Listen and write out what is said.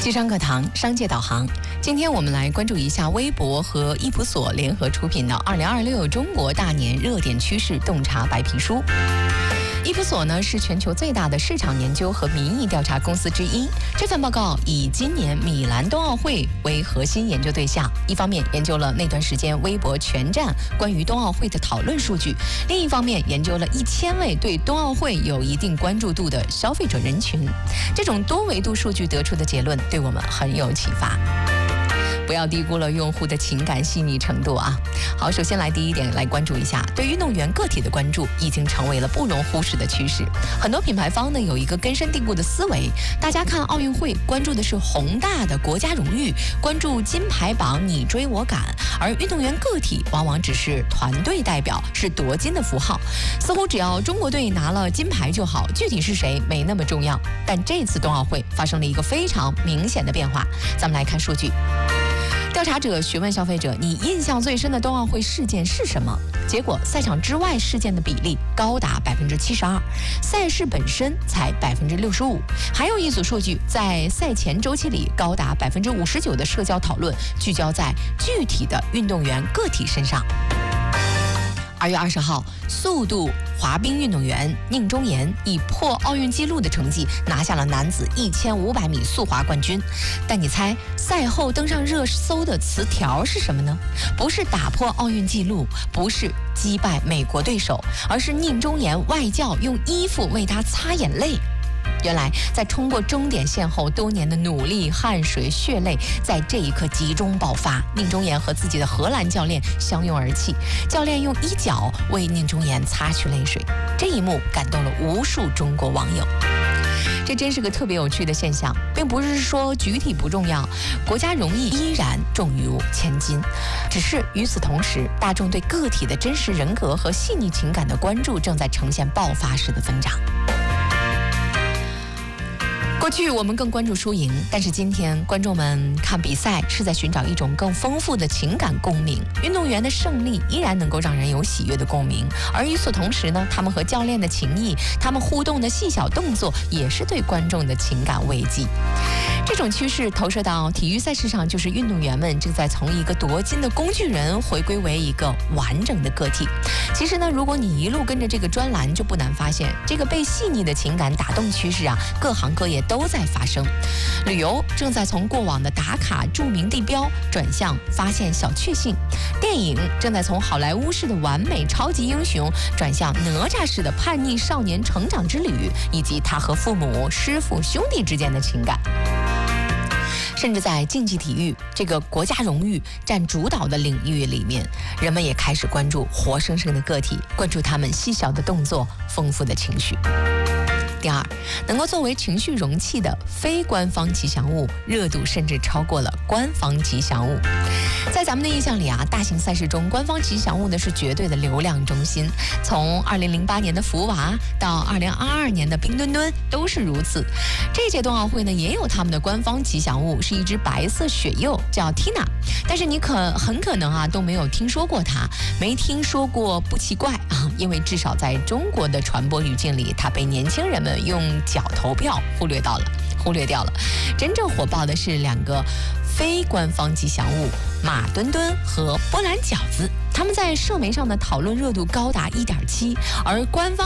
机商课堂商界导航，今天我们来关注一下微博和易普所联合出品的2026中国大年热点趋势洞察白皮书。易普所呢是全球最大的市场研究和民意调查公司之一。这份报告以今年米兰冬奥会为核心研究对象，一方面研究了那段时间微博全站关于冬奥会的讨论数据，另一方面研究了1000位对冬奥会有一定关注度的消费者人群。这种多维度数据得出的结论对我们很有启发。不要低估了用户的情感细腻程度啊！好，首先来第一点，来关注一下对运动员个体的关注已经成为了不容忽视的趋势。很多品牌方呢有一个根深蒂固的思维，大家看奥运会关注的是宏大的国家荣誉，关注金牌榜你追我赶，而运动员个体往往只是团队代表，是夺金的符号。似乎只要中国队拿了金牌就好，具体是谁没那么重要。但这次冬奥会发生了一个非常明显的变化，咱们来看数据。调查者询问消费者，你印象最深的冬奥会事件是什么？结果赛场之外事件的比例高达72%，赛事本身才65%。还有一组数据，在赛前周期里高达59%的社交讨论聚焦在具体的运动员个体身上。2月20号，速度滑冰运动员宁中岩以破奥运纪录的成绩拿下了男子1500米速滑冠军。但你猜赛后登上热搜的词条是什么呢？不是打破奥运纪录，不是击败美国对手，而是宁中岩外教用衣服为他擦眼泪。原来在冲过终点线后，多年的努力、汗水、血泪在这一刻集中爆发。宁中岩和自己的荷兰教练相拥而泣，教练用衣角为宁中岩擦去泪水。这一幕感动了无数中国网友。这真是个特别有趣的现象，并不是说举体不重要，国家荣誉依然重于千金。只是与此同时，大众对个体的真实人格和细腻情感的关注正在呈现爆发式的增长。过去我们更关注输赢，但是今天观众们看比赛是在寻找一种更丰富的情感共鸣。运动员的胜利依然能够让人有喜悦的共鸣，而与此同时呢，他们和教练的情谊，他们互动的细小动作，也是对观众的情感慰藉。这种趋势投射到体育赛事上，就是运动员们正在从一个夺金的工具人回归为一个完整的个体。其实呢，如果你一路跟着这个专栏，就不难发现这个被细腻的情感打动趋势啊，各行各业都在发生。旅游正在从过往的打卡著名地标转向发现小确幸，电影正在从好莱坞式的完美超级英雄转向哪吒式的叛逆少年成长之旅，以及他和父母、师傅、兄弟之间的情感。甚至在竞技体育这个国家荣誉占主导的领域里面，人们也开始关注活生生的个体，关注他们细小的动作、丰富的情绪。第二，能够作为情绪容器的非官方吉祥物热度甚至超过了官方吉祥物。在咱们的印象里啊，大型赛事中官方吉祥物呢是绝对的流量中心，从2008年的福娃到2022年的冰墩墩都是如此。这届冬奥会呢也有他们的官方吉祥物，是一只白色雪鼬，叫 Tina。但是你很可能啊都没有听说过它，没听说过不奇怪啊，因为至少在中国的传播语境里，它被年轻人们用脚投票忽略掉了。真正火爆的是2个非官方吉祥物马墩墩和波兰饺子，他们在社媒上的讨论热度高达1.7，而官方